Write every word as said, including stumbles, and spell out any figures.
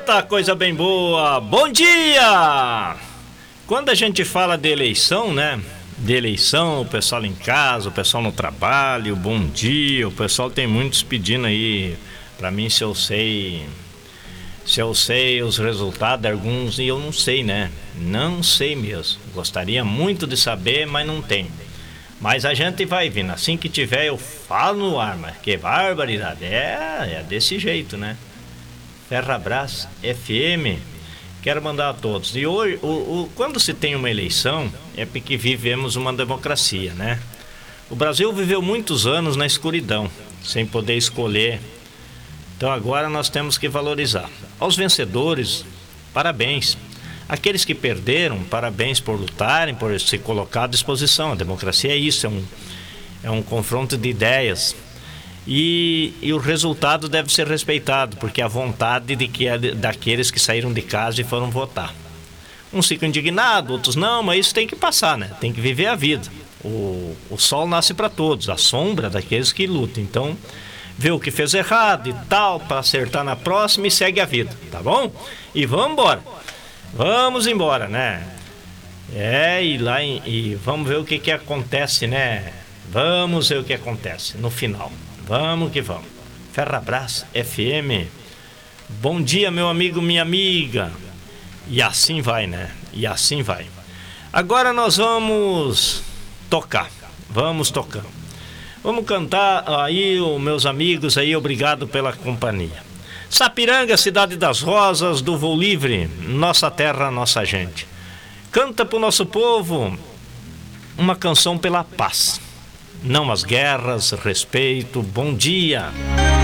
Eita, coisa bem boa! Bom dia! Quando a gente fala de eleição, né? De eleição, o pessoal em casa, o pessoal no trabalho, bom dia. O pessoal tem muitos pedindo aí pra mim se eu sei... Se eu sei os resultados de alguns, e eu não sei, né? Não sei mesmo. Gostaria muito de saber, mas não tem. Mas a gente vai vindo. Assim que tiver, eu falo no ar, mas que barbaridade. É, é desse jeito, né? Ferrabras F M, quero mandar a todos. E hoje, o, o, quando se tem uma eleição, é porque vivemos uma democracia, né? O Brasil viveu muitos anos na escuridão, sem poder escolher. Então agora nós temos que valorizar. Aos vencedores, parabéns. Aqueles que perderam, parabéns por lutarem, por se colocar à disposição. A democracia é isso, é um, é um confronto de ideias. E, e o resultado deve ser respeitado, porque é a vontade de que é daqueles que saíram de casa e foram votar. Uns ficam indignados, outros não, mas isso tem que passar, né? Tem que viver a vida. O, o sol nasce para todos, a sombra daqueles que lutam. Então, vê o que fez errado e tal, para acertar na próxima e segue a vida, tá bom? E vamos embora. Vamos embora, né? É, e lá em, e vamos ver o que que acontece, né? Vamos ver o que acontece no final. Vamos que vamos. Ferrabras F M. Bom dia, meu amigo, minha amiga. E assim vai, né? E assim vai. Agora nós vamos tocar. Vamos tocando. Vamos cantar aí, os meus amigos aí, obrigado pela companhia. Sapiranga, cidade das rosas, do voo livre, nossa terra, nossa gente. Canta pro nosso povo uma canção pela paz. Não as guerras, respeito, bom dia.